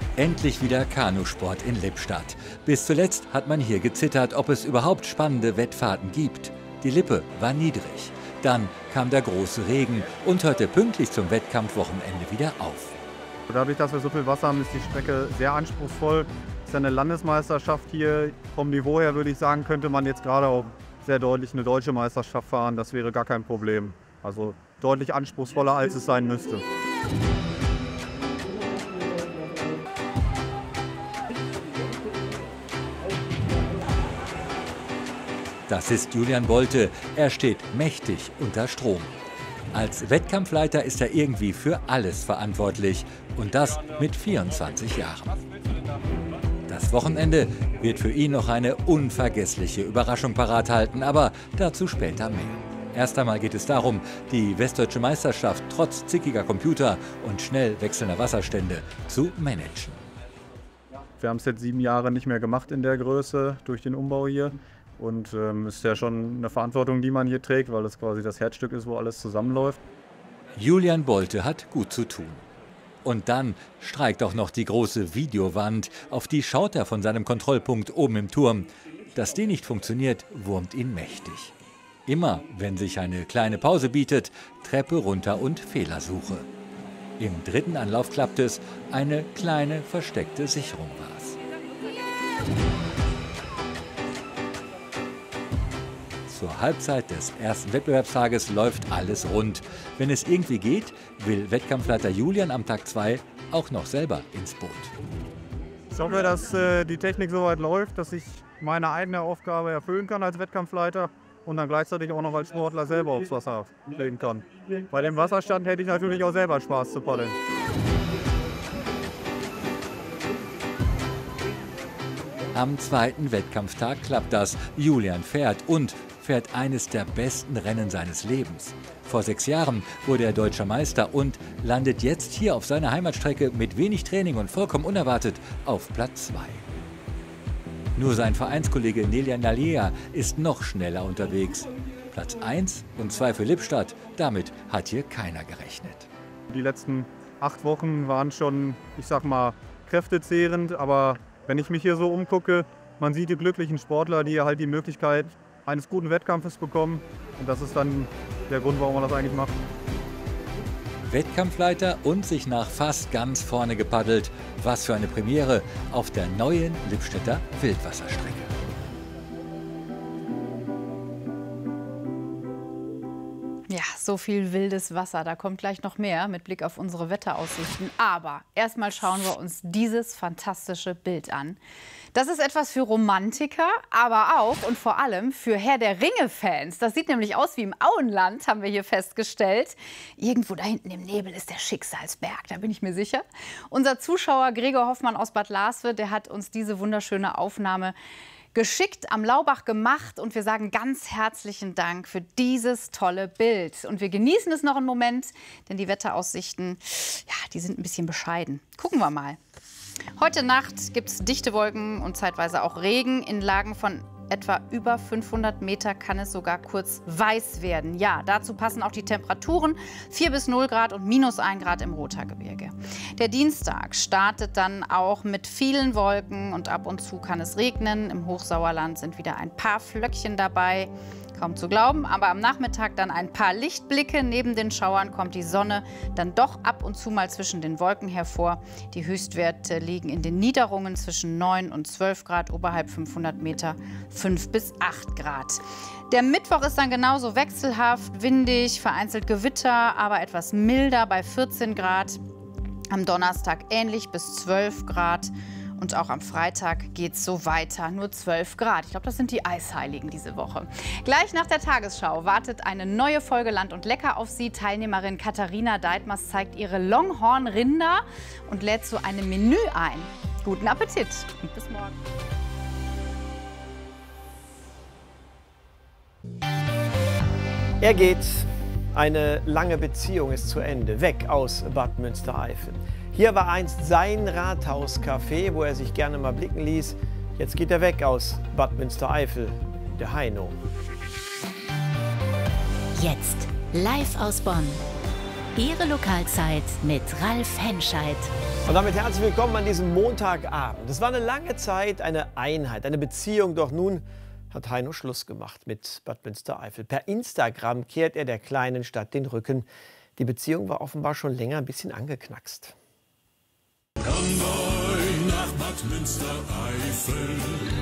Endlich wieder Kanusport in Lippstadt. Bis zuletzt hat man hier gezittert, ob es überhaupt spannende Wettfahrten gibt. Die Lippe war niedrig. Dann kam der große Regen und hörte pünktlich zum Wettkampfwochenende wieder auf. Dadurch, dass wir so viel Wasser haben, ist die Strecke sehr anspruchsvoll. Es ist eine Landesmeisterschaft hier. Vom Niveau her würde ich sagen, könnte man jetzt gerade auch sehr deutlich eine deutsche Meisterschaft fahren. Das wäre gar kein Problem. Also deutlich anspruchsvoller, als es sein müsste. Das ist Julian Bolte. Er steht mächtig unter Strom. Als Wettkampfleiter ist er irgendwie für alles verantwortlich. Und das mit 24 Jahren. Das Wochenende wird für ihn noch eine unvergessliche Überraschung parat halten, aber dazu später mehr. Erst einmal geht es darum, die Westdeutsche Meisterschaft trotz zickiger Computer und schnell wechselnder Wasserstände zu managen. Wir haben es jetzt 7 Jahre nicht mehr gemacht in der Größe durch den Umbau hier. Und ist ja schon eine Verantwortung, die man hier trägt, weil es quasi das Herzstück ist, wo alles zusammenläuft. Julian Bolte hat gut zu tun. Und dann streikt auch noch die große Videowand. Auf die schaut er von seinem Kontrollpunkt oben im Turm. Dass die nicht funktioniert, wurmt ihn mächtig. Immer, wenn sich eine kleine Pause bietet, Treppe runter und Fehlersuche. Im dritten Anlauf klappt es, eine kleine versteckte Sicherung war es. Zur Halbzeit des ersten Wettbewerbstages läuft alles rund. Wenn es irgendwie geht, will Wettkampfleiter Julian am Tag 2 auch noch selber ins Boot. Ich hoffe, dass die Technik so weit läuft, dass ich meine eigene Aufgabe erfüllen kann als Wettkampfleiter und dann gleichzeitig auch noch als Sportler selber aufs Wasser treten kann. Bei dem Wasserstand hätte ich natürlich auch selber Spaß zu paddeln. Am zweiten Wettkampftag klappt das. Julian fährt eines der besten Rennen seines Lebens. Vor 6 Jahren wurde er deutscher Meister und landet jetzt hier auf seiner Heimatstrecke mit wenig Training und vollkommen unerwartet auf Platz 2. Nur sein Vereinskollege Nelian Nalea ist noch schneller unterwegs. Platz 1 und 2 für Lippstadt, damit hat hier keiner gerechnet. Die letzten 8 Wochen waren schon, ich sag mal, kräftezehrend, aber wenn ich mich hier so umgucke, man sieht die glücklichen Sportler, die halt die Möglichkeit eines guten Wettkampfes bekommen. Und das ist dann der Grund, warum man das eigentlich macht. Wettkampfleiter und sich nach fast ganz vorne gepaddelt. Was für eine Premiere auf der neuen Lippstädter Wildwasserstrecke. Ja, so viel wildes Wasser. Da kommt gleich noch mehr mit Blick auf unsere Wetteraussichten. Aber erstmal schauen wir uns dieses fantastische Bild an. Das ist etwas für Romantiker, aber auch und vor allem für Herr der Ringe-Fans. Das sieht nämlich aus wie im Auenland, haben wir hier festgestellt. Irgendwo da hinten im Nebel ist der Schicksalsberg, da bin ich mir sicher. Unser Zuschauer Gregor Hoffmann aus Bad Laswe, der hat uns diese wunderschöne Aufnahme geschickt am Laubach gemacht. Und wir sagen ganz herzlichen Dank für dieses tolle Bild. Und wir genießen es noch einen Moment, denn die Wetteraussichten, ja, die sind ein bisschen bescheiden. Gucken wir mal. Heute Nacht gibt es dichte Wolken und zeitweise auch Regen. In Lagen von etwa über 500 Meter kann es sogar kurz weiß werden. Ja, dazu passen auch die Temperaturen 4 bis 0 Grad und -1 Grad im Rothaargebirge. Der Dienstag startet dann auch mit vielen Wolken und ab und zu kann es regnen. Im Hochsauerland sind wieder ein paar Flöckchen dabei. Kaum zu glauben, aber am Nachmittag dann ein paar Lichtblicke. Neben den Schauern kommt die Sonne dann doch ab und zu mal zwischen den Wolken hervor. Die Höchstwerte liegen in den Niederungen zwischen 9 und 12 Grad, oberhalb 500 Meter 5 bis 8 Grad. Der Mittwoch ist dann genauso wechselhaft, windig, vereinzelt Gewitter, aber etwas milder bei 14 Grad. Am Donnerstag ähnlich bis 12 Grad. Und auch am Freitag geht es so weiter, nur 12 Grad. Ich glaube, das sind die Eisheiligen diese Woche. Gleich nach der Tagesschau wartet eine neue Folge Land und Lecker auf Sie. Teilnehmerin Katharina Deitmers zeigt ihre Longhorn-Rinder und lädt so ein Menü ein. Guten Appetit und bis morgen. Er geht. Eine lange Beziehung ist zu Ende. Weg aus Bad Münstereifel. Hier war einst sein Rathauscafé, wo er sich gerne mal blicken ließ. Jetzt geht er weg aus Bad Münstereifel, der Heino. Jetzt live aus Bonn. Ihre Lokalzeit mit Ralf Henscheid. Und damit herzlich willkommen an diesem Montagabend. Es war eine lange Zeit eine Einheit, eine Beziehung, doch nun hat Heino Schluss gemacht mit Bad Münstereifel. Per Instagram kehrt er der kleinen Stadt den Rücken. Die Beziehung war offenbar schon länger ein bisschen angeknackst. Konvoi nach Bad Münstereifel,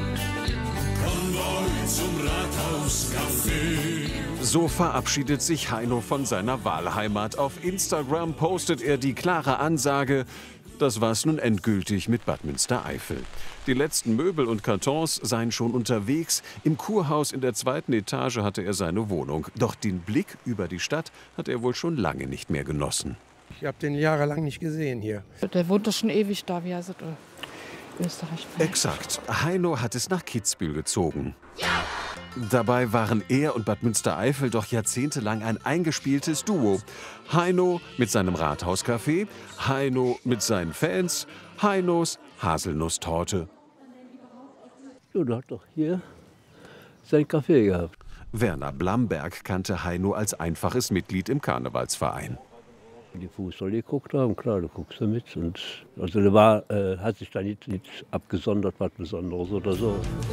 Konvoi zum Rathauscafé. So verabschiedet sich Heino von seiner Wahlheimat. Auf Instagram postet er die klare Ansage: Das war's nun endgültig mit Bad Münstereifel. Die letzten Möbel und Kartons seien schon unterwegs. Im Kurhaus in der 2. Etage hatte er seine Wohnung. Doch den Blick über die Stadt hat er wohl schon lange nicht mehr genossen. Ich habe den jahrelang nicht gesehen hier. Der wohnt doch schon ewig da, wie heißt es? Österreich. Exakt. Heino hat es nach Kitzbühel gezogen. Dabei waren er und Bad Münstereifel doch jahrzehntelang ein eingespieltes Duo. Heino mit seinem Rathauscafé, Heino mit seinen Fans, Heinos Haselnusstorte. Ja, der hat doch hier sein Café gehabt. Werner Blamberg kannte Heino als einfaches Mitglied im Karnevalsverein. Die Fußball geguckt haben, klar, du guckst da mit. Und also der war, hat sich da nicht abgesondert, was Besonderes oder so.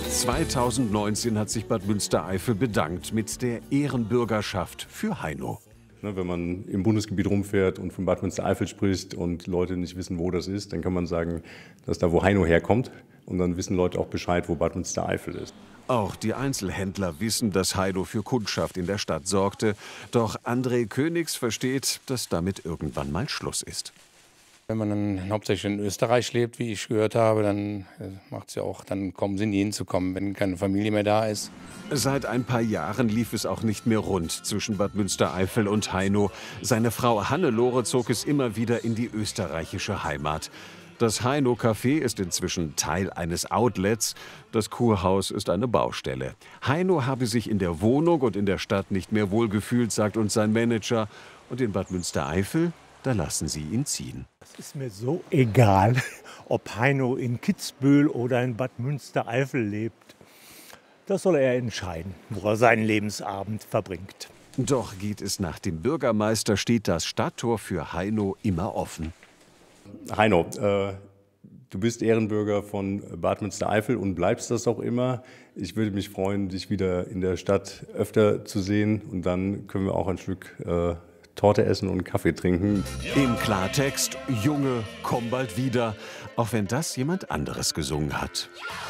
2019 hat sich Bad Münstereifel bedankt mit der Ehrenbürgerschaft für Heino. Wenn man im Bundesgebiet rumfährt und von Bad Münstereifel spricht und Leute nicht wissen, wo das ist, dann kann man sagen, dass da, wo Heino herkommt. Und dann wissen Leute auch Bescheid, wo Bad Münstereifel ist. Auch die Einzelhändler wissen, dass Heino für Kundschaft in der Stadt sorgte. Doch André Königs versteht, dass damit irgendwann mal Schluss ist. Wenn man dann hauptsächlich in Österreich lebt, wie ich gehört habe, dann macht's ja auch, dann kommen sie nie hinzukommen, wenn keine Familie mehr da ist. Seit ein paar Jahren lief es auch nicht mehr rund zwischen Bad Münstereifel und Heino. Seine Frau Hannelore zog es immer wieder in die österreichische Heimat. Das Heino-Café ist inzwischen Teil eines Outlets. Das Kurhaus ist eine Baustelle. Heino habe sich in der Wohnung und in der Stadt nicht mehr wohlgefühlt, sagt uns sein Manager. Und in Bad Münstereifel, da lassen sie ihn ziehen. Es ist mir so egal, ob Heino in Kitzbühel oder in Bad Münstereifel lebt. Das soll er entscheiden, wo er seinen Lebensabend verbringt. Doch geht es nach dem Bürgermeister, steht das Stadttor für Heino immer offen. Heino, du bist Ehrenbürger von Bad Münstereifel und bleibst das auch immer. Ich würde mich freuen, dich wieder in der Stadt öfter zu sehen. Und dann können wir auch ein Stück Torte essen und Kaffee trinken. Im Klartext: Junge, komm bald wieder. Auch wenn das jemand anderes gesungen hat.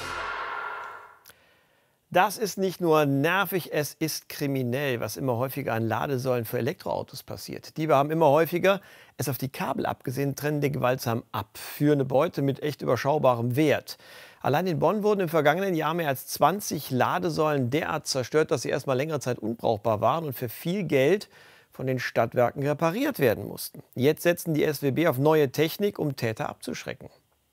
Das ist nicht nur nervig, es ist kriminell, was immer häufiger an Ladesäulen für Elektroautos passiert. Diebe haben immer häufiger, es auf die Kabel abgesehen, trennen die gewaltsam ab. Für eine Beute mit echt überschaubarem Wert. Allein in Bonn wurden im vergangenen Jahr mehr als 20 Ladesäulen derart zerstört, dass sie erst mal längere Zeit unbrauchbar waren und für viel Geld von den Stadtwerken repariert werden mussten. Jetzt setzen die SWB auf neue Technik, um Täter abzuschrecken.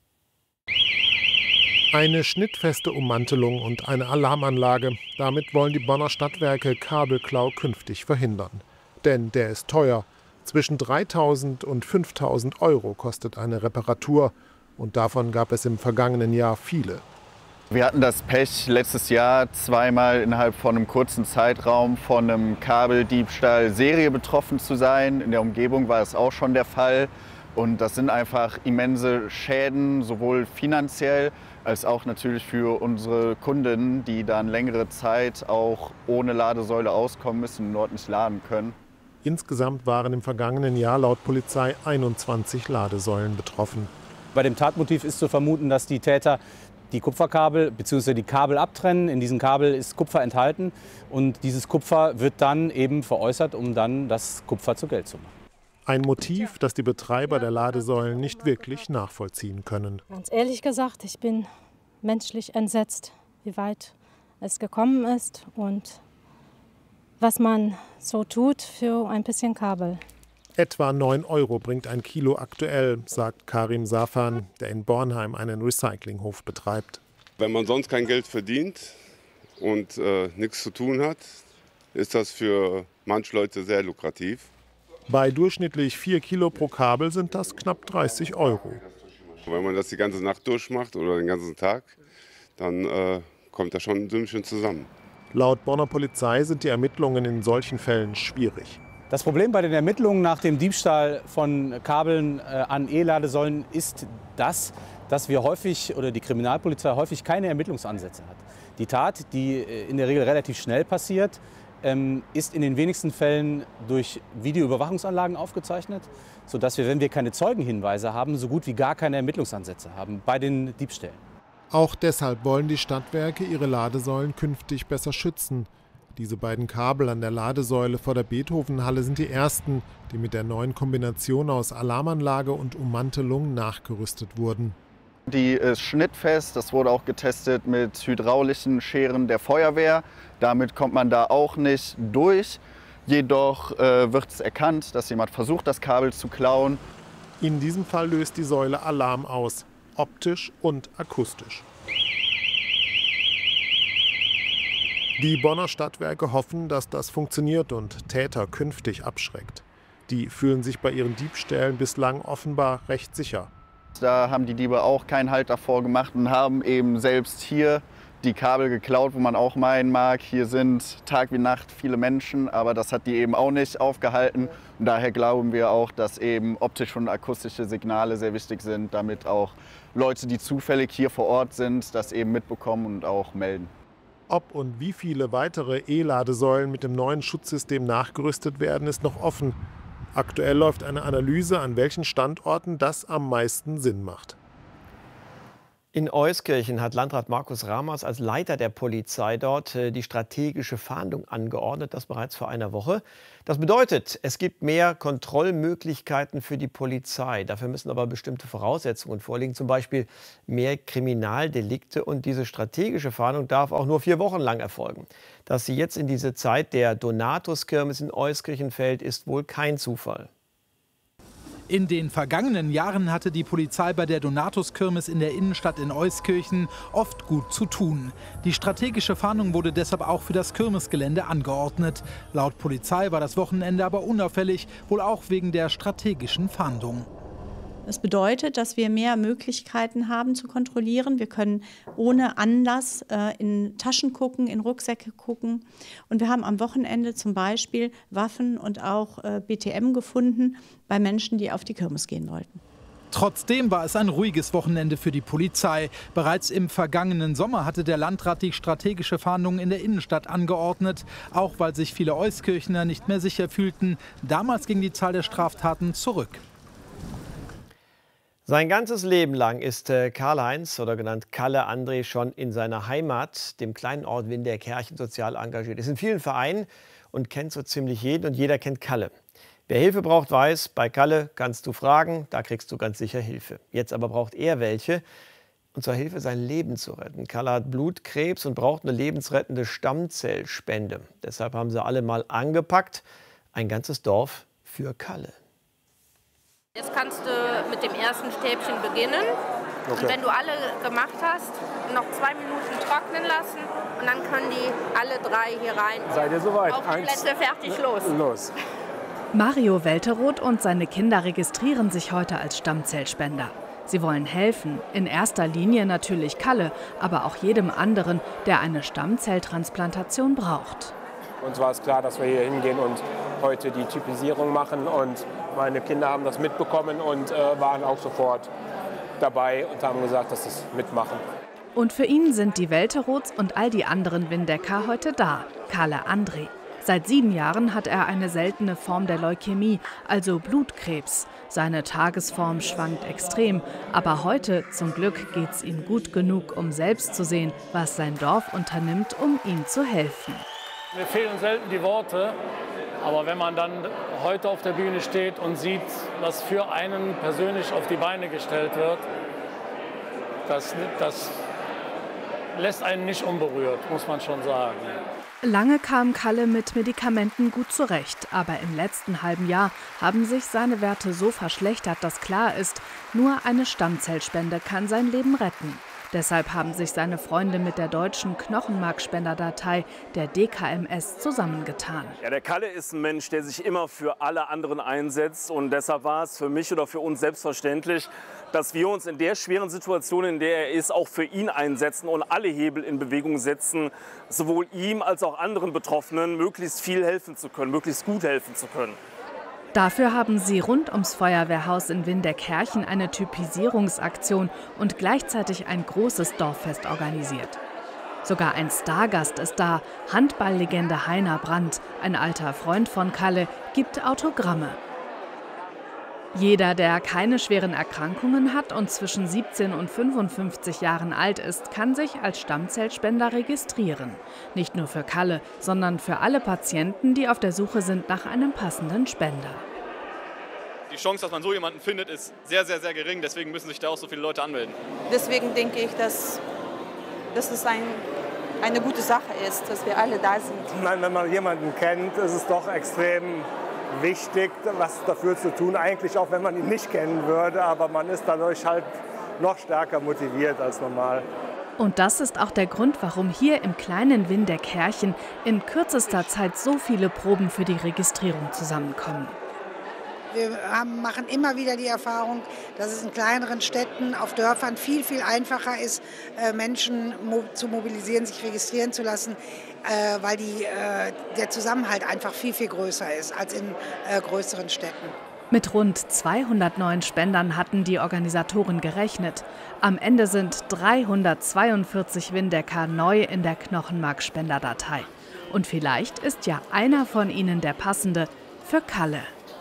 Eine schnittfeste Ummantelung und eine Alarmanlage. Damit wollen die Bonner Stadtwerke Kabelklau künftig verhindern. Denn der ist teuer. Zwischen 3.000 und 5.000 € kostet eine Reparatur. Und davon gab es im vergangenen Jahr viele. Wir hatten das Pech, letztes Jahr zweimal innerhalb von einem kurzen Zeitraum von einem Kabeldiebstahl Serie betroffen zu sein. In der Umgebung war es auch schon der Fall. Und das sind einfach immense Schäden, sowohl finanziell als auch natürlich für unsere Kunden, die dann längere Zeit auch ohne Ladesäule auskommen müssen und dort nicht laden können. Insgesamt waren im vergangenen Jahr laut Polizei 21 Ladesäulen betroffen. Bei dem Tatmotiv ist zu vermuten, dass die Täter die Kupferkabel bzw. die Kabel abtrennen. In diesem Kabel ist Kupfer enthalten und dieses Kupfer wird dann eben veräußert, um dann das Kupfer zu Geld zu machen. Ein Motiv, das die Betreiber der Ladesäulen nicht wirklich nachvollziehen können. Ganz ehrlich gesagt, ich bin menschlich entsetzt, wie weit es gekommen ist und was man so tut für ein bisschen Kabel. Etwa 9 € bringt ein Kilo aktuell, sagt Karim Safan, der in Bornheim einen Recyclinghof betreibt. Wenn man sonst kein Geld verdient und nichts zu tun hat, ist das für manche Leute sehr lukrativ. Bei durchschnittlich 4 Kilo pro Kabel sind das knapp 30 €. Wenn man das die ganze Nacht durchmacht oder den ganzen Tag, dann kommt da schon ein Sümmchen zusammen. Laut Bonner Polizei sind die Ermittlungen in solchen Fällen schwierig. Das Problem bei den Ermittlungen nach dem Diebstahl von Kabeln an E-Ladesäulen ist das, dass wir häufig oder die Kriminalpolizei häufig keine Ermittlungsansätze hat. Die Tat, die in der Regel relativ schnell passiert, ist in den wenigsten Fällen durch Videoüberwachungsanlagen aufgezeichnet, sodass wir, wenn wir keine Zeugenhinweise haben, so gut wie gar keine Ermittlungsansätze haben bei den Diebstählen. Auch deshalb wollen die Stadtwerke ihre Ladesäulen künftig besser schützen. Diese beiden Kabel an der Ladesäule vor der Beethovenhalle sind die ersten, die mit der neuen Kombination aus Alarmanlage und Ummantelung nachgerüstet wurden. Die ist schnittfest, das wurde auch getestet mit hydraulischen Scheren der Feuerwehr. Damit kommt man da auch nicht durch. Jedoch wird es erkannt, dass jemand versucht, das Kabel zu klauen. In diesem Fall löst die Säule Alarm aus, optisch und akustisch. Die Bonner Stadtwerke hoffen, dass das funktioniert und Täter künftig abschreckt. Die fühlen sich bei ihren Diebstählen bislang offenbar recht sicher. Da haben die Diebe auch keinen Halt davor gemacht und haben eben selbst hier die Kabel geklaut, wo man auch meinen mag, hier sind Tag wie Nacht viele Menschen, aber das hat die eben auch nicht aufgehalten. Und daher glauben wir auch, dass eben optische und akustische Signale sehr wichtig sind, damit auch Leute, die zufällig hier vor Ort sind, das eben mitbekommen und auch melden. Ob und wie viele weitere E-Ladesäulen mit dem neuen Schutzsystem nachgerüstet werden, ist noch offen. Aktuell läuft eine Analyse, an welchen Standorten das am meisten Sinn macht. In Euskirchen hat Landrat Markus Ramers als Leiter der Polizei dort die strategische Fahndung angeordnet, das bereits vor einer Woche. Das bedeutet, es gibt mehr Kontrollmöglichkeiten für die Polizei. Dafür müssen aber bestimmte Voraussetzungen vorliegen, zum Beispiel mehr Kriminaldelikte. Und diese strategische Fahndung darf auch nur 4 Wochen lang erfolgen. Dass sie jetzt in diese Zeit der Donatuskirmes in Euskirchen fällt, ist wohl kein Zufall. In den vergangenen Jahren hatte die Polizei bei der Donatuskirmes in der Innenstadt in Euskirchen oft gut zu tun. Die strategische Fahndung wurde deshalb auch für das Kirmesgelände angeordnet. Laut Polizei war das Wochenende aber unauffällig, wohl auch wegen der strategischen Fahndung. Das bedeutet, dass wir mehr Möglichkeiten haben zu kontrollieren. Wir können ohne Anlass in Taschen gucken, in Rucksäcke gucken. Und wir haben am Wochenende zum Beispiel Waffen und auch BTM gefunden bei Menschen, die auf die Kirmes gehen wollten. Trotzdem war es ein ruhiges Wochenende für die Polizei. Bereits im vergangenen Sommer hatte der Landrat die strategische Fahndung in der Innenstadt angeordnet, auch weil sich viele Euskirchener nicht mehr sicher fühlten. Damals ging die Zahl der Straftaten zurück. Sein ganzes Leben lang ist Karl-Heinz, oder genannt Kalle André, schon in seiner Heimat, dem kleinen Ort Windekerchen, sozial engagiert. Er ist in vielen Vereinen und kennt so ziemlich jeden, und jeder kennt Kalle. Wer Hilfe braucht, weiß, bei Kalle kannst du fragen, da kriegst du ganz sicher Hilfe. Jetzt aber braucht er welche, und zwar Hilfe, sein Leben zu retten. Kalle hat Blutkrebs und braucht eine lebensrettende Stammzellspende. Deshalb haben sie alle mal angepackt, ein ganzes Dorf für Kalle. Jetzt kannst du mit dem ersten Stäbchen beginnen. Okay. Und wenn du alle gemacht hast, noch 2 Minuten trocknen lassen und dann können die alle 3 hier rein. Seid ihr soweit? Auf die Plätze, fertig, los. Mario Welteroth und seine Kinder registrieren sich heute als Stammzellspender. Sie wollen helfen, in erster Linie natürlich Kalle, aber auch jedem anderen, der eine Stammzelltransplantation braucht. Uns war es klar, dass wir hier hingehen und heute die Typisierung machen, und meine Kinder haben das mitbekommen und waren auch sofort dabei und haben gesagt, dass sie es mitmachen. Und für ihn sind die Welteroths und all die anderen Windecker heute da. Kalle André. Seit 7 Jahren hat er eine seltene Form der Leukämie, also Blutkrebs. Seine Tagesform schwankt extrem, aber heute, zum Glück, geht's ihm gut genug, um selbst zu sehen, was sein Dorf unternimmt, um ihm zu helfen. Mir fehlen selten die Worte, aber wenn man dann heute auf der Bühne steht und sieht, was für einen persönlich auf die Beine gestellt wird, das lässt einen nicht unberührt, muss man schon sagen. Lange kam Kalle mit Medikamenten gut zurecht, aber im letzten halben Jahr haben sich seine Werte so verschlechtert, dass klar ist, nur eine Stammzellspende kann sein Leben retten. Deshalb haben sich seine Freunde mit der deutschen Knochenmarkspenderdatei, der DKMS, zusammengetan. Ja, der Kalle ist ein Mensch, der sich immer für alle anderen einsetzt. Und deshalb war es für mich oder für uns selbstverständlich, dass wir uns in der schweren Situation, in der er ist, auch für ihn einsetzen und alle Hebel in Bewegung setzen, sowohl ihm als auch anderen Betroffenen möglichst viel helfen zu können, möglichst gut helfen zu können. Dafür haben sie rund ums Feuerwehrhaus in Windeckherchen eine Typisierungsaktion und gleichzeitig ein großes Dorffest organisiert. Sogar ein Stargast ist da. Handballlegende Heiner Brandt, ein alter Freund von Kalle, gibt Autogramme. Jeder, der keine schweren Erkrankungen hat und zwischen 17 und 55 Jahren alt ist, kann sich als Stammzellspender registrieren. Nicht nur für Kalle, sondern für alle Patienten, die auf der Suche sind nach einem passenden Spender. Die Chance, dass man so jemanden findet, ist sehr, sehr, sehr gering. Deswegen müssen sich da auch so viele Leute anmelden. Deswegen denke ich, dass es eine gute Sache ist, dass wir alle da sind. Ich meine, wenn man jemanden kennt, ist es doch extrem wichtig, was dafür zu tun, eigentlich auch wenn man ihn nicht kennen würde, aber man ist dadurch halt noch stärker motiviert als normal. Und das ist auch der Grund, warum hier im kleinen Windeckherchen in kürzester Zeit so viele Proben für die Registrierung zusammenkommen. Wir machen immer wieder die Erfahrung, dass es in kleineren Städten, auf Dörfern viel, viel einfacher ist, Menschen zu mobilisieren, sich registrieren zu lassen, weil der Zusammenhalt einfach viel, viel größer ist als in größeren Städten. Mit rund 200 neuen Spendern hatten die Organisatoren gerechnet. Am Ende sind 342 Windecker neu in der Knochenmarkspenderdatei. Und vielleicht ist ja einer von ihnen der passende für Kalle.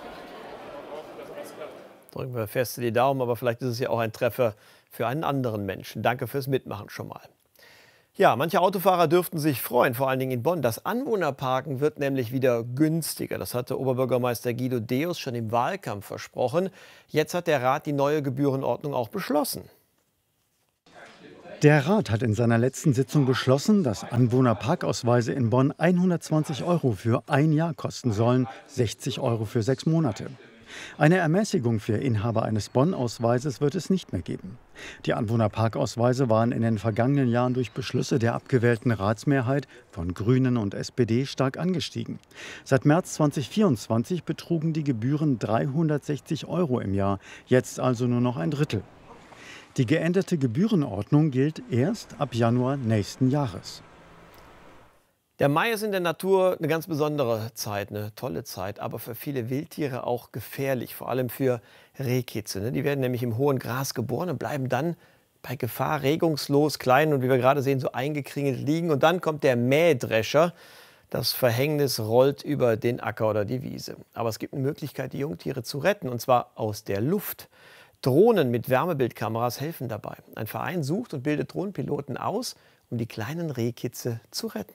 Drücken wir fest die Daumen, aber vielleicht ist es ja auch ein Treffer für einen anderen Menschen. Danke fürs Mitmachen schon mal. Ja, manche Autofahrer dürften sich freuen, vor allen Dingen in Bonn. Das Anwohnerparken wird nämlich wieder günstiger. Das hatte Oberbürgermeister Guido Deus schon im Wahlkampf versprochen. Jetzt hat der Rat die neue Gebührenordnung auch beschlossen. Der Rat hat in seiner letzten Sitzung beschlossen, dass Anwohnerparkausweise in Bonn 120 € für ein Jahr kosten sollen, 60 € für 6 Monate. Eine Ermäßigung für Inhaber eines Bonn-Ausweises wird es nicht mehr geben. Die Anwohnerparkausweise waren in den vergangenen Jahren durch Beschlüsse der abgewählten Ratsmehrheit von Grünen und SPD stark angestiegen. Seit März 2024 betrugen die Gebühren 360 € im Jahr, jetzt also nur noch ein Drittel. Die geänderte Gebührenordnung gilt erst ab Januar nächsten Jahres. Der Mai ist in der Natur eine ganz besondere Zeit, eine tolle Zeit, aber für viele Wildtiere auch gefährlich, vor allem für Rehkitze. Die werden nämlich im hohen Gras geboren und bleiben dann bei Gefahr regungslos klein und wie wir gerade sehen, so eingekringelt liegen. Und dann kommt der Mähdrescher. Das Verhängnis rollt über den Acker oder die Wiese. Aber es gibt eine Möglichkeit, die Jungtiere zu retten, und zwar aus der Luft. Drohnen mit Wärmebildkameras helfen dabei. Ein Verein sucht und bildet Drohnenpiloten aus, um die kleinen Rehkitze zu retten.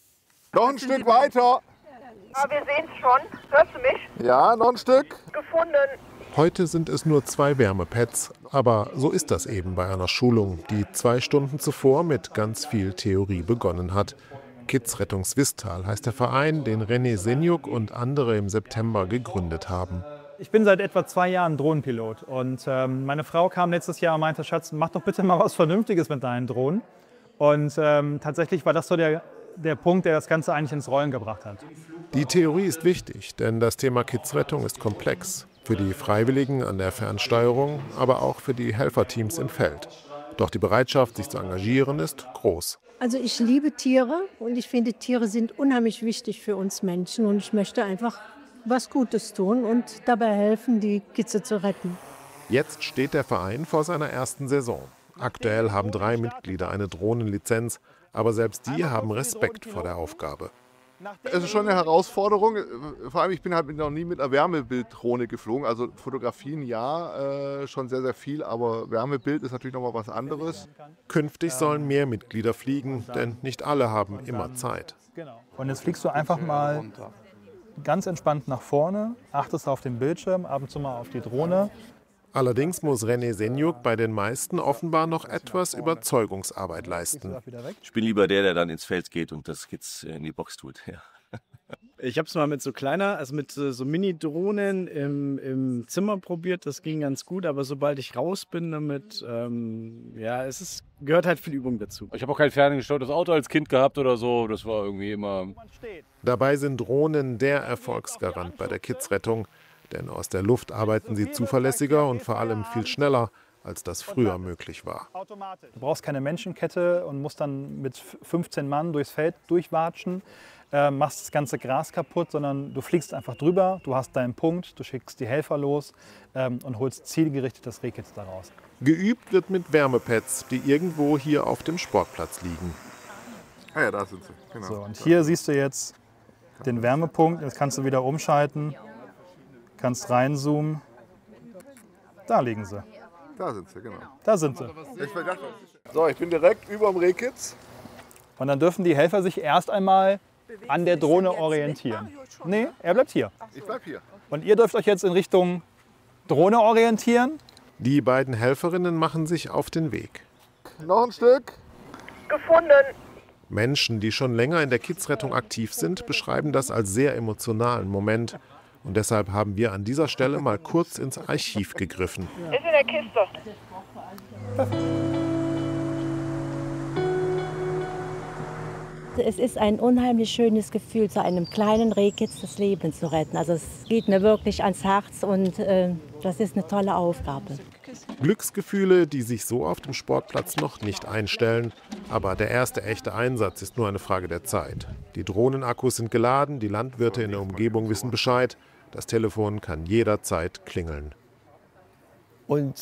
Noch ein Stück weiter. Ja, wir sehen es schon. Hörst du mich? Ja, noch ein Stück. Gefunden. Heute sind es nur 2 Wärmepads, aber so ist das eben bei einer Schulung, die 2 Stunden zuvor mit ganz viel Theorie begonnen hat. Kids Rettung Swisttal heißt der Verein, den René Senjuk und andere im September gegründet haben. Ich bin seit etwa 2 Jahren Drohnenpilot und meine Frau kam letztes Jahr und meinte, Schatz, mach doch bitte mal was Vernünftiges mit deinen Drohnen. Und tatsächlich war das so der Punkt, der das Ganze eigentlich ins Rollen gebracht hat. Die Theorie ist wichtig, denn das Thema Kids-Rettung ist komplex. Für die Freiwilligen an der Fernsteuerung, aber auch für die Helferteams im Feld. Doch die Bereitschaft, sich zu engagieren, ist groß. Also ich liebe Tiere und ich finde, Tiere sind unheimlich wichtig für uns Menschen. Und ich möchte einfach was Gutes tun und dabei helfen, die Kitze zu retten. Jetzt steht der Verein vor seiner ersten Saison. Aktuell haben 3 Mitglieder eine Drohnenlizenz. Aber selbst die haben Respekt vor der Aufgabe. Es ist schon eine Herausforderung. Vor allem, ich bin halt noch nie mit einer Wärmebilddrohne geflogen. Also Fotografien ja, schon sehr, sehr viel. Aber Wärmebild ist natürlich noch mal was anderes. Künftig sollen mehr Mitglieder fliegen, denn nicht alle haben immer Zeit. Und jetzt fliegst du einfach mal ganz entspannt nach vorne, achtest auf den Bildschirm, ab und zu mal auf die Drohne. Allerdings muss René Senjuk bei den meisten offenbar noch etwas Überzeugungsarbeit leisten. Ich bin lieber der dann ins Feld geht und das Kids in die Box tut. Ja. Ich habe es mal mit so kleiner, also mit so Mini-Drohnen im Zimmer probiert. Das ging ganz gut, aber sobald ich raus bin damit, gehört halt viel Übung dazu. Ich habe auch kein ferngesteuertes Auto als Kind gehabt oder so. Das war irgendwie immer... Dabei sind Drohnen der Erfolgsgarant bei der Kidsrettung. Denn aus der Luft arbeiten sie zuverlässiger und vor allem viel schneller, als das früher möglich war. Du brauchst keine Menschenkette und musst dann mit 15 Mann durchs Feld durchwatschen, machst das ganze Gras kaputt, sondern du fliegst einfach drüber, du hast deinen Punkt, du schickst die Helfer los und holst zielgerichtet das Rehkitz daraus. Geübt wird mit Wärmepads, die irgendwo hier auf dem Sportplatz liegen. Ah ja, da sind sie. Genau. So, und hier siehst du jetzt den Wärmepunkt, jetzt kannst du wieder umschalten, kannst reinzoomen, da liegen sie. Da sind sie, genau. Da sind sie. So, ich bin direkt über dem Rehkitz. Und dann dürfen die Helfer sich erst einmal an der Drohne orientieren. Nee, er bleibt hier. Ich bleib hier. Und ihr dürft euch jetzt in Richtung Drohne orientieren. Die beiden Helferinnen machen sich auf den Weg. Noch ein Stück. Gefunden. Menschen, die schon länger in der Kidsrettung aktiv sind, beschreiben das als sehr emotionalen Moment. Und deshalb haben wir an dieser Stelle mal kurz ins Archiv gegriffen. Ist in der Kiste. Es ist ein unheimlich schönes Gefühl, zu einem kleinen Rehkitz das Leben zu retten. Also es geht mir wirklich ans Herz und das ist eine tolle Aufgabe. Glücksgefühle, die sich so auf dem Sportplatz noch nicht einstellen. Aber der erste echte Einsatz ist nur eine Frage der Zeit. Die Drohnenakkus sind geladen, die Landwirte in der Umgebung wissen Bescheid. Das Telefon kann jederzeit klingeln. Und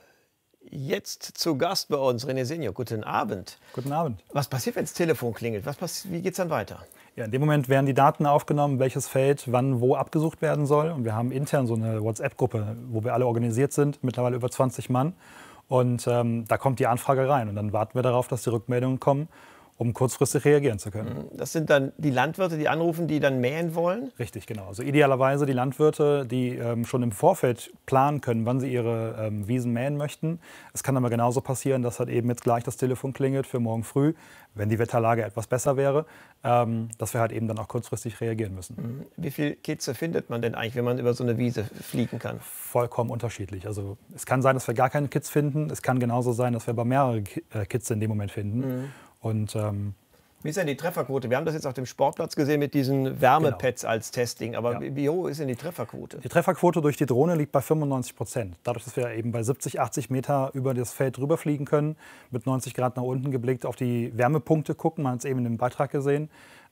jetzt zu Gast bei uns, René Senior. Guten Abend. Guten Abend. Was passiert, wenn das Telefon klingelt? Wie geht es dann weiter? Ja, in dem Moment werden die Daten aufgenommen, welches Feld wann wo abgesucht werden soll. Und wir haben intern so eine WhatsApp-Gruppe, wo wir alle organisiert sind, mittlerweile über 20 Mann. Und da kommt die Anfrage rein. Und dann warten wir darauf, dass die Rückmeldungen kommen, um kurzfristig reagieren zu können. Das sind dann die Landwirte, die anrufen, die dann mähen wollen? Richtig, genau. Also idealerweise die Landwirte, die schon im Vorfeld planen können, wann sie ihre Wiesen mähen möchten. Es kann aber genauso passieren, dass halt eben jetzt gleich das Telefon klingelt für morgen früh, wenn die Wetterlage etwas besser wäre, dass wir halt eben dann auch kurzfristig reagieren müssen. Wie viele Kitze findet man denn eigentlich, wenn man über so eine Wiese fliegen kann? Vollkommen unterschiedlich. Also es kann sein, dass wir gar keine Kitz finden. Es kann genauso sein, dass wir aber mehrere Kitze in dem Moment finden. Und, wie ist denn die Trefferquote? Wir haben das jetzt auf dem Sportplatz gesehen mit diesen Wärmepads als Testing. Aber wie hoch ist denn die Trefferquote? Die Trefferquote durch die Drohne liegt bei 95%. Dadurch, dass wir eben bei 70, 80 Meter über das Feld drüber fliegen können, mit 90 Grad nach unten geblickt auf die Wärmepunkte gucken, man hat es eben in dem Beitrag gesehen,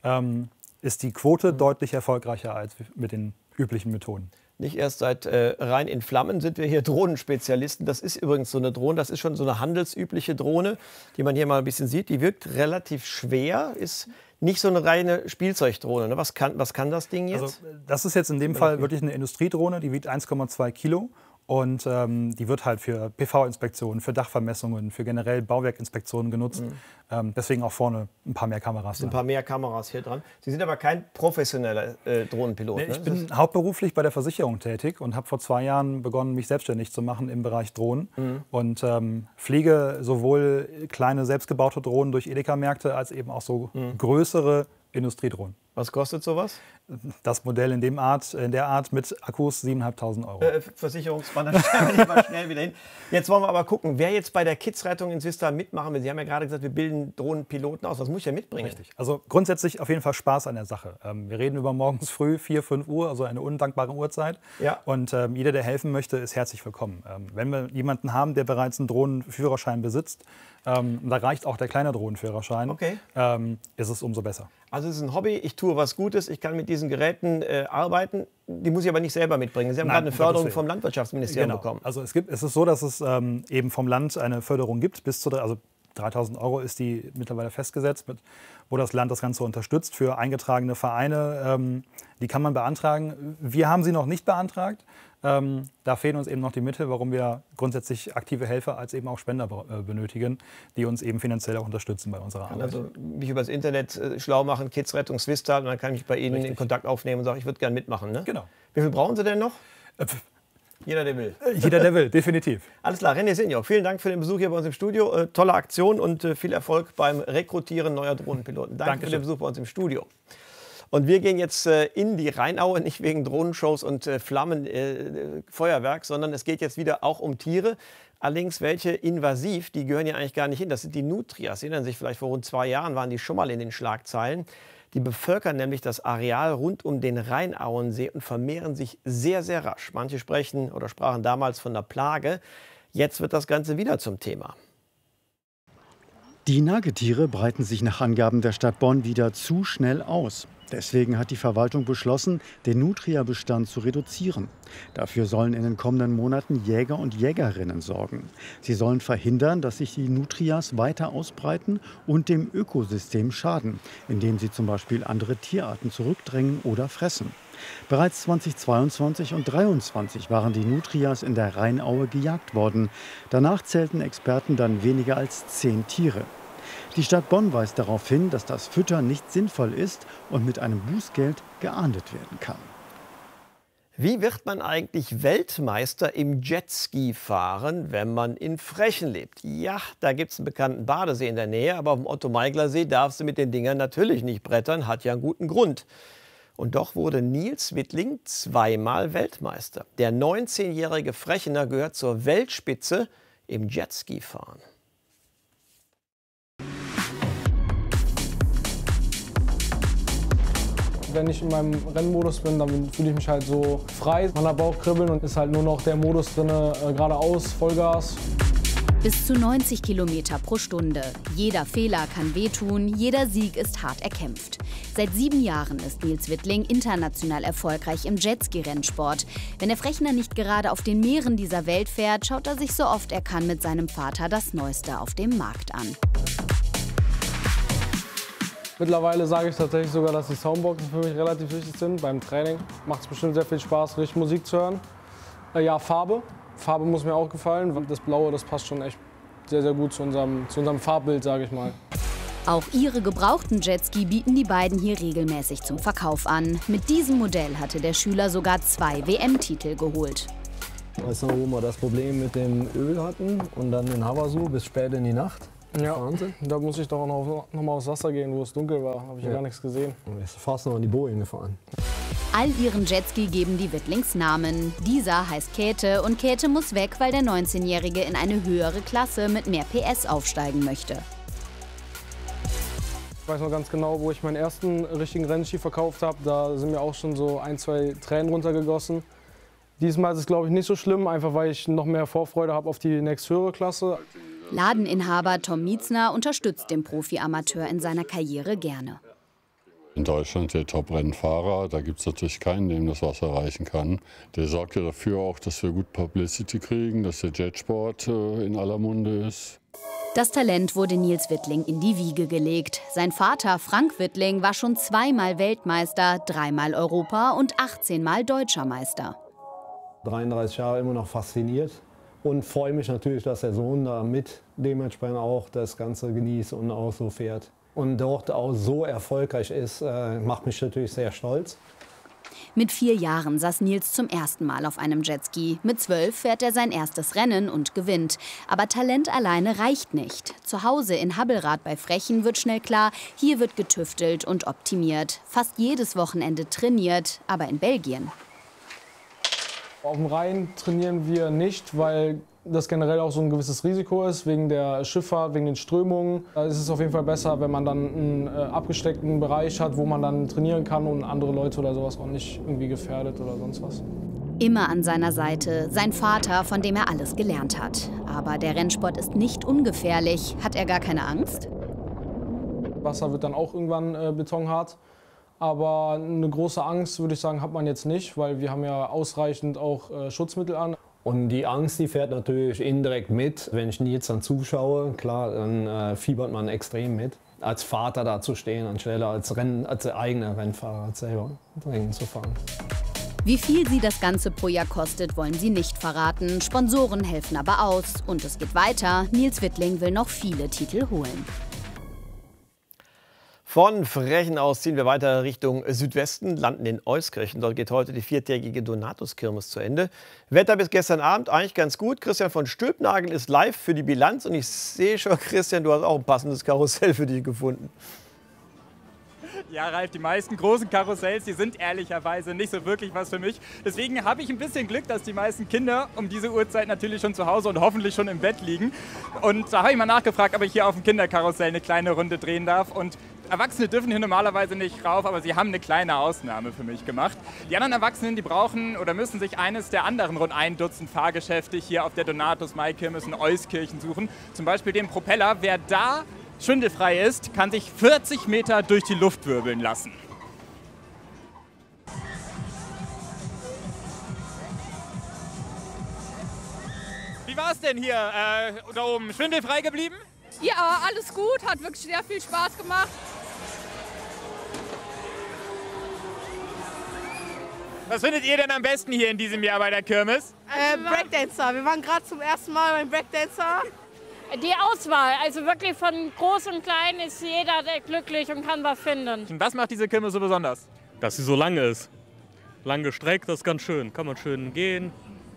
ist die Quote deutlich erfolgreicher als mit den üblichen Methoden. Nicht erst seit Rhein in Flammen sind wir hier Drohnenspezialisten. Das ist übrigens so eine Drohne, das ist schon so eine handelsübliche Drohne, die man hier mal ein bisschen sieht. Die wirkt relativ schwer, ist nicht so eine reine Spielzeugdrohne. Ne? Was kann das Ding jetzt? Also, das ist jetzt in dem Fall wirklich eine Industriedrohne, die wiegt 1,2 Kilo. Und die wird halt für PV-Inspektionen, für Dachvermessungen, für generell Bauwerkinspektionen genutzt. Deswegen auch vorne ein paar mehr Kameras. Ein paar mehr Kameras hier dran. Sie sind aber kein professioneller Drohnenpilot. Nee, ich bin hauptberuflich bei der Versicherung tätig und habe vor 2 Jahren begonnen, mich selbstständig zu machen im Bereich Drohnen. Und fliege sowohl kleine selbstgebaute Drohnen durch Edeka-Märkte als eben auch so größere Industriedrohnen. Was kostet sowas? Das Modell in der Art mit Akkus 7.500 Euro. Versicherungsmann, dann stellen wir mal schnell wieder hin. Jetzt wollen wir aber gucken, wer jetzt bei der Kidsrettung in Swisttal mitmachen will. Sie haben ja gerade gesagt, wir bilden Drohnenpiloten aus. Was muss ich ja mitbringen? Richtig. Also grundsätzlich auf jeden Fall Spaß an der Sache. Wir reden über morgens früh, 4, 5 Uhr, also eine undankbare Uhrzeit. Ja. Und jeder, der helfen möchte, ist herzlich willkommen. Wenn wir jemanden haben, der bereits einen Drohnenführerschein besitzt, da reicht auch der kleine Drohnenführerschein, ist es umso besser. Also es ist ein Hobby, ich tue was Gutes, ich kann mit diesen Geräten arbeiten. Die muss ich aber nicht selber mitbringen. Sie haben gerade eine Förderung vom Landwirtschaftsministerium bekommen. Also es ist so, dass es eben vom Land eine Förderung gibt. Bis zu 3.000 Euro ist die mittlerweile festgesetzt, wo das Land das Ganze unterstützt für eingetragene Vereine. Die kann man beantragen. Wir haben sie noch nicht beantragt. Da fehlen uns eben noch die Mittel, warum wir grundsätzlich aktive Helfer als eben auch Spender benötigen, die uns eben finanziell auch unterstützen bei unserer Arbeit. Also mich über das Internet schlau machen, Kidsrettung Swisttal, und dann kann ich mich bei Ihnen in Kontakt aufnehmen und sagen, ich würde gerne mitmachen. Ne? Genau. Wie viel brauchen Sie denn noch? Jeder, der will. Jeder, der will, definitiv. Alles klar, René Senior, vielen Dank für den Besuch hier bei uns im Studio. Tolle Aktion und viel Erfolg beim Rekrutieren neuer Drohnenpiloten. Danke für den Besuch bei uns im Studio. Und wir gehen jetzt in die Rheinaue, nicht wegen Drohnenshows und Feuerwerk, sondern es geht jetzt wieder auch um Tiere. Allerdings welche invasiv, die gehören ja eigentlich gar nicht hin. Das sind die Nutrias. Sie erinnern sich vielleicht, vor rund 2 Jahren waren die schon mal in den Schlagzeilen. Die bevölkern nämlich das Areal rund um den Rheinauensee und vermehren sich sehr, sehr rasch. Manche sprechen oder sprachen damals von einer Plage. Jetzt wird das Ganze wieder zum Thema. Die Nagetiere breiten sich nach Angaben der Stadt Bonn wieder zu schnell aus. Deswegen hat die Verwaltung beschlossen, den Nutria-Bestand zu reduzieren. Dafür sollen in den kommenden Monaten Jäger und Jägerinnen sorgen. Sie sollen verhindern, dass sich die Nutrias weiter ausbreiten und dem Ökosystem schaden, indem sie zum Beispiel andere Tierarten zurückdrängen oder fressen. Bereits 2022 und 2023 waren die Nutrias in der Rheinaue gejagt worden. Danach zählten Experten dann weniger als 10 Tiere. Die Stadt Bonn weist darauf hin, dass das Füttern nicht sinnvoll ist und mit einem Bußgeld geahndet werden kann. Wie wird man eigentlich Weltmeister im Jetski-Fahren, wenn man in Frechen lebt? Ja, da gibt es einen bekannten Badesee in der Nähe, aber auf dem Otto-Meigler-See darfst du mit den Dingern natürlich nicht brettern, hat ja einen guten Grund. Und doch wurde Nils Wittling 2-mal Weltmeister. Der 19-jährige Frechener gehört zur Weltspitze im Jetski-Fahren. Wenn ich in meinem Rennmodus bin, dann fühle ich mich halt so frei. Man hat Bauchkribbeln und ist halt nur noch der Modus drin, geradeaus, Vollgas. Bis zu 90 Kilometer pro Stunde. Jeder Fehler kann wehtun, jeder Sieg ist hart erkämpft. Seit 7 Jahren ist Nils Wittling international erfolgreich im Jetski-Rennsport. Wenn der Frechener nicht gerade auf den Meeren dieser Welt fährt, schaut er sich so oft er kann mit seinem Vater das Neueste auf dem Markt an. Mittlerweile sage ich tatsächlich sogar, dass die Soundboxen für mich relativ wichtig sind. Beim Training macht es bestimmt sehr viel Spaß, richtig Musik zu hören. Ja, Farbe. Farbe muss mir auch gefallen. Das Blaue, das passt schon echt sehr, sehr gut zu unserem Farbbild, sage ich mal. Auch ihre gebrauchten Jetski bieten die beiden hier regelmäßig zum Verkauf an. Mit diesem Modell hatte der Schüler sogar 2 WM-Titel geholt. Weißt du noch, wo wir das Problem mit dem Öl hatten und dann in Havasu bis spät in die Nacht? Ja, da muss ich doch noch mal aufs Wasser gehen, wo es dunkel war. Habe ich ja gar nichts gesehen. Und ist fast noch an die Bojen gefahren. All ihren Jetski geben die Wittlings Namen. Dieser heißt Käthe und Käthe muss weg, weil der 19-Jährige in eine höhere Klasse mit mehr PS aufsteigen möchte. Ich weiß noch ganz genau, wo ich meinen ersten richtigen Rennski verkauft habe. Da sind mir auch schon so 1, 2 Tränen runtergegossen. Diesmal ist es, glaube ich, nicht so schlimm, einfach weil ich noch mehr Vorfreude habe auf die nächsthöhere Klasse. Ladeninhaber Tom Mietzner unterstützt den Profi-Amateur in seiner Karriere gerne. In Deutschland der Top-Rennfahrer, da gibt es natürlich keinen, dem das Wasser reichen kann. Der sorgt ja dafür auch, dass wir gut Publicity kriegen, dass der Jetsport in aller Munde ist. Das Talent wurde Nils Wittling in die Wiege gelegt. Sein Vater Frank Wittling war schon 2-mal Weltmeister, 3-mal Europa- und 18-mal Deutscher Meister. 33 Jahre immer noch fasziniert. Und freue mich natürlich, dass der Sohn da mit dementsprechend auch das Ganze genießt und auch so fährt. Und dort auch so erfolgreich ist, macht mich natürlich sehr stolz. Mit 4 Jahren saß Nils zum ersten Mal auf einem Jetski. Mit 12 fährt er sein erstes Rennen und gewinnt. Aber Talent alleine reicht nicht. Zu Hause in Habbelrath bei Frechen wird schnell klar, hier wird getüftelt und optimiert. Fast jedes Wochenende trainiert, aber in Belgien. Auf dem Rhein trainieren wir nicht, weil das generell auch so ein gewisses Risiko ist, wegen der Schifffahrt, wegen den Strömungen. Da ist es auf jeden Fall besser, wenn man dann einen abgesteckten Bereich hat, wo man dann trainieren kann und andere Leute oder sowas auch nicht irgendwie gefährdet oder sonst was. Immer an seiner Seite sein Vater, von dem er alles gelernt hat. Aber der Rennsport ist nicht ungefährlich. Hat er gar keine Angst? Wasser wird dann auch irgendwann betonhart. Aber eine große Angst, würde ich sagen, hat man jetzt nicht, weil wir haben ja ausreichend auch Schutzmittel an. Und die Angst, die fährt natürlich indirekt mit. Wenn ich Nils dann zuschaue, klar, dann fiebert man extrem mit. Als Vater da zu stehen, anstelle als eigener Rennfahrer als selber Rennen zu fahren. Wie viel sie das Ganze pro Jahr kostet, wollen sie nicht verraten. Sponsoren helfen aber aus. Und es geht weiter. Nils Wittling will noch viele Titel holen. Von Frechen aus ziehen wir weiter Richtung Südwesten, landen in Euskirchen. Dort geht heute die 4-tägige Donatuskirmes zu Ende. Wetter bis gestern Abend eigentlich ganz gut. Christian von Stülpnagel ist live für die Bilanz. Und ich sehe schon, Christian, du hast auch ein passendes Karussell für dich gefunden. Ja, Ralf, die meisten großen Karussells, die sind ehrlicherweise nicht so wirklich was für mich. Deswegen habe ich ein bisschen Glück, dass die meisten Kinder um diese Uhrzeit natürlich schon zu Hause und hoffentlich schon im Bett liegen. Und da habe ich mal nachgefragt, ob ich hier auf dem Kinderkarussell eine kleine Runde drehen darf. Und Erwachsene dürfen hier normalerweise nicht rauf, aber sie haben eine kleine Ausnahme für mich gemacht. Die anderen Erwachsenen, die brauchen oder müssen sich eines der anderen rund 1 Dutzend Fahrgeschäfte hier auf der Donatus-Maikirmes in Euskirchen suchen. Zum Beispiel den Propeller. Wer da schwindelfrei ist, kann sich 40 Meter durch die Luft wirbeln lassen. Wie war es denn hier da oben? Schwindelfrei geblieben? Ja, alles gut, hat wirklich sehr viel Spaß gemacht. Was findet ihr denn am besten hier in diesem Jahr bei der Kirmes? Breakdancer, wir waren gerade zum ersten Mal beim Breakdancer. Die Auswahl, also wirklich von groß und klein ist jeder glücklich und kann was finden. Und was macht diese Kirmes so besonders? Dass sie so lang ist. Lang gestreckt, das ist ganz schön. Kann man schön gehen.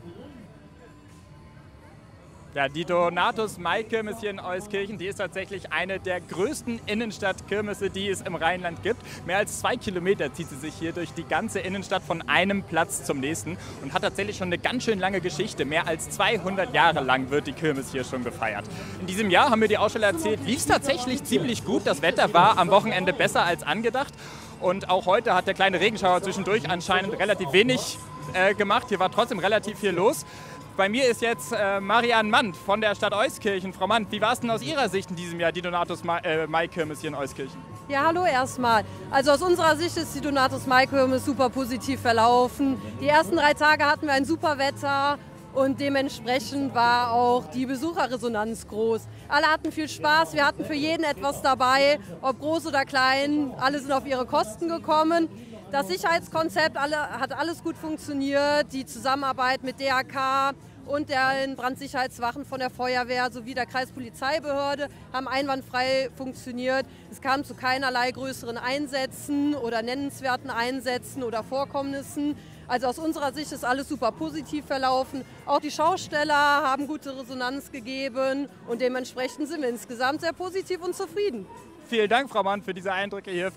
Ja, die Donatus-Maikirmes hier in Euskirchen, die ist tatsächlich eine der größten Innenstadtkirmesse, die es im Rheinland gibt. Mehr als 2 Kilometer zieht sie sich hier durch die ganze Innenstadt von einem Platz zum nächsten und hat tatsächlich schon eine ganz schön lange Geschichte. Mehr als 200 Jahre lang wird die Kirmes hier schon gefeiert. In diesem Jahr, haben mir die Aussteller erzählt, lief es tatsächlich ziemlich gut. Das Wetter war am Wochenende besser als angedacht. Und auch heute hat der kleine Regenschauer zwischendurch anscheinend relativ wenig gemacht. Hier war trotzdem relativ viel los. Bei mir ist jetzt Marianne Mandt von der Stadt Euskirchen. Frau Mandt, wie war es denn aus Ihrer Sicht in diesem Jahr, die Donatus-Maikirmes hier in Euskirchen? Ja, hallo erstmal. Also aus unserer Sicht ist die Donatus-Maikirmes super positiv verlaufen. Die ersten 3 Tage hatten wir ein super Wetter und dementsprechend war auch die Besucherresonanz groß. Alle hatten viel Spaß, wir hatten für jeden etwas dabei, ob groß oder klein, alle sind auf ihre Kosten gekommen. Das Sicherheitskonzept hat alles gut funktioniert, die Zusammenarbeit mit DAK und den Brandsicherheitswachen von der Feuerwehr sowie der Kreispolizeibehörde haben einwandfrei funktioniert. Es kam zu keinerlei größeren Einsätzen oder nennenswerten Einsätzen oder Vorkommnissen. Also aus unserer Sicht ist alles super positiv verlaufen. Auch die Schausteller haben gute Resonanz gegeben und dementsprechend sind wir insgesamt sehr positiv und zufrieden. Vielen Dank, Frau Mann, für diese Eindrücke hier.